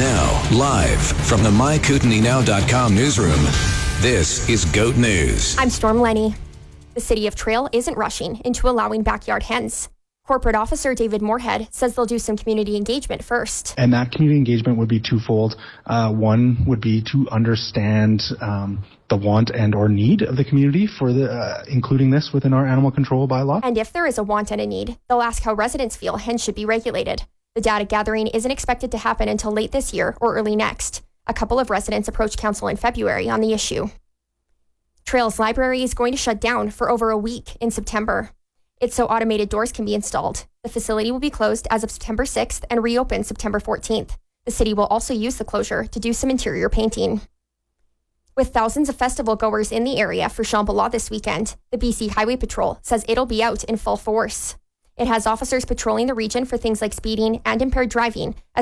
Now, live from the MyKootenainow.com newsroom, this is GOAT News. I'm Storm Lenny. The city of Trail isn't rushing into allowing backyard hens. Corporate officer David Moorhead says they'll do some community engagement first. And that community engagement would be twofold. One would be to understand the want and or need of the community for including this within our animal control bylaw. And if there is a want and a need, they'll ask how residents feel hens should be regulated. The data gathering isn't expected to happen until late this year or early next. A couple of residents approached council in February on the issue. Trail's library is going to shut down for over a week in September. It's so automated doors can be installed. The facility will be closed as of September 6th and reopen September 14th. The city will also use the closure to do some interior painting. With thousands of festival goers in the area for Shambhala this weekend, the BC Highway Patrol says it'll be out in full force. It has officers patrolling the region for things like speeding and impaired driving, as